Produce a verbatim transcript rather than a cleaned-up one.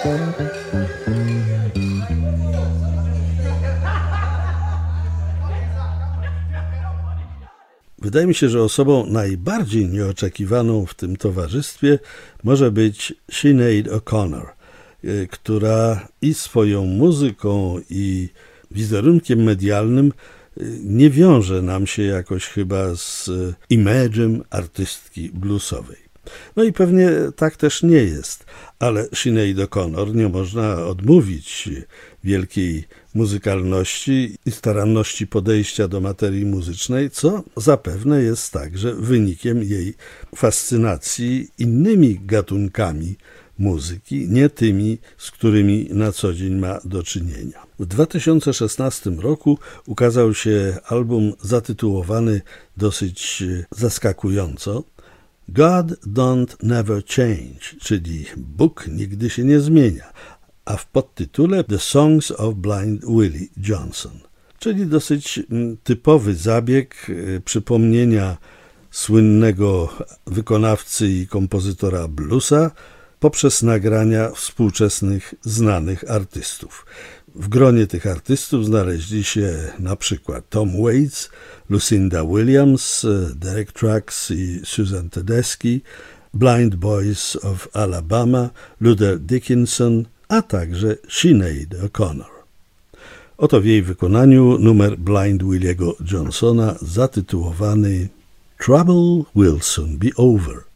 Wydaje mi się, że osobą najbardziej nieoczekiwaną w tym towarzystwie może być Sinead O'Connor, która i swoją muzyką, i wizerunkiem medialnym nie wiąże nam się jakoś chyba z image'em artystki bluesowej. No i pewnie tak też nie jest, ale Sinead O'Connor nie można odmówić wielkiej muzykalności i staranności podejścia do materii muzycznej, co zapewne jest także wynikiem jej fascynacji innymi gatunkami muzyki, nie tymi, z którymi na co dzień ma do czynienia. W dwa tysiące szesnastym roku ukazał się album zatytułowany dosyć zaskakująco God Don't Never Change, czyli Bóg nigdy się nie zmienia, a w podtytule The Songs of Blind Willie Johnson, czyli dosyć typowy zabieg przypomnienia słynnego wykonawcy i kompozytora bluesa poprzez nagrania współczesnych znanych artystów. W gronie tych artystów znaleźli się na przykład Tom Waits, Lucinda Williams, Derek Trucks i Susan Tedeschi, Blind Boys of Alabama, Luther Dickinson, a także Sinead O'Connor. Oto w jej wykonaniu numer Blind Williego Johnsona zatytułowany Trouble Will Soon Be Over.